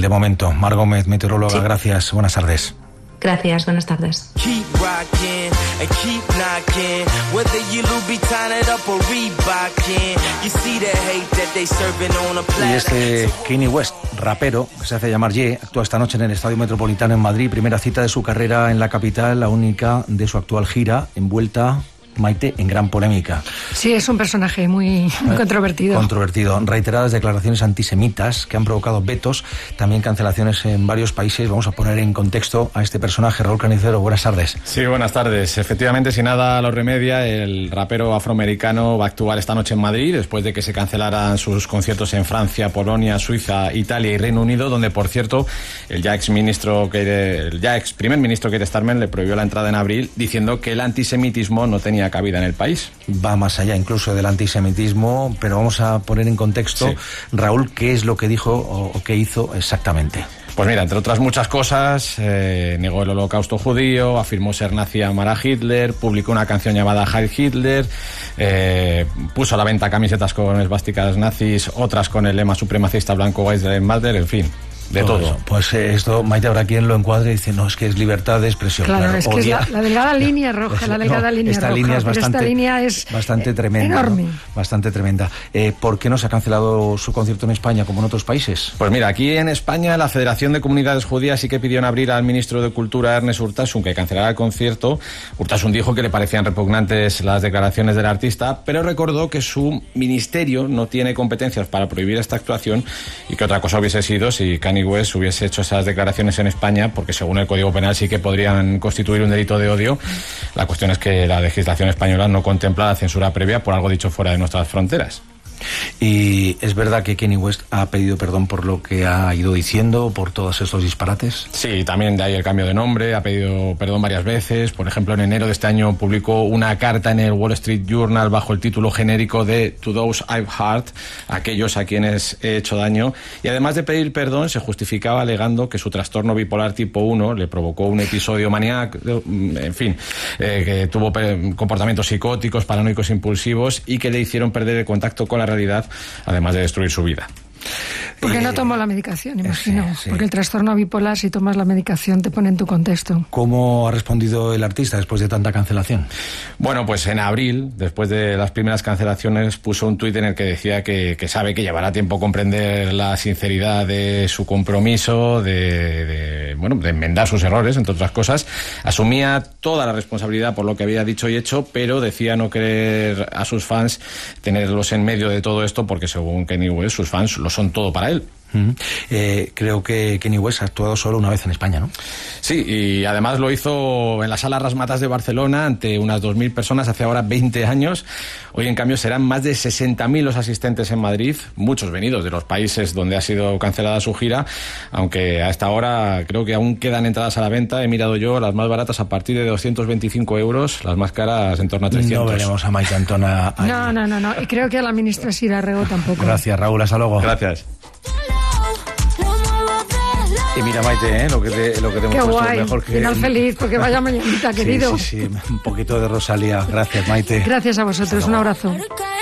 de momento. Mar Gómez, meteoróloga, sí. Gracias, buenas tardes. Gracias, buenas tardes. Y este Kanye West, rapero, que se hace llamar Ye, actúa esta noche en el Estadio Metropolitano en Madrid, primera cita de su carrera en la capital, la única de su actual gira, envuelta, Maite, en gran polémica. Sí, es un personaje muy controvertido. Controvertido. Reiteradas declaraciones antisemitas que han provocado vetos, también cancelaciones en varios países. Vamos a poner en contexto a este personaje. Raúl Canicero, buenas tardes. Sí, buenas tardes. Efectivamente, si nada lo remedia, el rapero afroamericano va a actuar esta noche en Madrid, después de que se cancelaran sus conciertos en Francia, Polonia, Suiza, Italia y Reino Unido, donde, por cierto, el ya ex primer ministro Keir Starmer le prohibió la entrada en abril, diciendo que el antisemitismo no tenía cabida en el país. Va más allá incluso del antisemitismo, pero vamos a poner en contexto, sí. Raúl, ¿qué es lo que dijo o qué hizo exactamente? Pues mira, entre otras muchas cosas, negó el holocausto judío, afirmó ser nazi y amar a Hitler, publicó una canción llamada Heil Hitler, puso a la venta camisetas con esvásticas nazis, otras con el lema supremacista blanco White Lives Matter, en fin. De todo. Eso. Pues esto, Maite, habrá quien lo encuadre y dice, no, es que es libertad de expresión. Claro, es que es la delgada línea roja, la delgada línea esta roja. Línea es bastante, esta línea es bastante tremenda. Enorme. ¿No? Bastante tremenda. ¿Por qué no se ha cancelado su concierto en España como en otros países? Pues mira, aquí en España la Federación de Comunidades Judías sí que pidió en abril al ministro de Cultura, Ernest Urtasun, que cancelara el concierto. Urtasun dijo que le parecían repugnantes las declaraciones del artista, pero recordó que su ministerio no tiene competencias para prohibir esta actuación y que otra cosa hubiese sido si Kanye West hubiese hecho esas declaraciones en España, porque según el Código Penal sí que podrían constituir un delito de odio. La cuestión es que la legislación española no contempla la censura previa por algo dicho fuera de nuestras fronteras. ¿Y es verdad que Kanye West ha pedido perdón por lo que ha ido diciendo, por todos estos disparates? Sí, también de ahí el cambio de nombre, ha pedido perdón varias veces. Por ejemplo, en enero de este año publicó una carta en el Wall Street Journal bajo el título genérico de To Those I've Hurt, aquellos a quienes he hecho daño. Y además de pedir perdón, se justificaba alegando que su trastorno bipolar tipo 1 le provocó un episodio maníaco, en fin, que tuvo comportamientos psicóticos, paranoicos, impulsivos y que le hicieron perder el contacto con la realidad, además de destruir su vida. Porque no tomó la medicación, imagino. Sí. Porque el trastorno bipolar, si tomas la medicación, te pone en tu contexto. ¿Cómo ha respondido el artista después de tanta cancelación? Bueno, pues en abril, después de las primeras cancelaciones, puso un tuit en el que decía que sabe que llevará tiempo comprender la sinceridad de su compromiso, de enmendar sus errores, entre otras cosas. Asumía toda la responsabilidad por lo que había dicho y hecho, pero decía no querer a sus fans tenerlos en medio de todo esto, porque según Kanye West, sus fans lo son todo para él. Creo que Kanye West ha actuado solo una vez en España, ¿no? Sí, y además lo hizo en la Sala Rasmatas de Barcelona ante unas 2.000 personas hace ahora 20 años. Hoy, en cambio, serán más de 60.000 los asistentes en Madrid, muchos venidos de los países donde ha sido cancelada su gira, aunque a esta hora creo que aún quedan entradas a la venta. He mirado yo, las más baratas a partir de 225 euros, las más caras en torno a 300. No veremos a Maite Antona. No. Y creo que a la ministra Sira Rego tampoco. Gracias, Raúl. Hasta luego. Gracias. Y mira, Maite, lo que te hemos Qué puesto guay. mejor que... Final feliz, porque vaya mañanita, querido. Sí, un poquito de Rosalía. Gracias, Maite. Gracias a vosotros, un abrazo.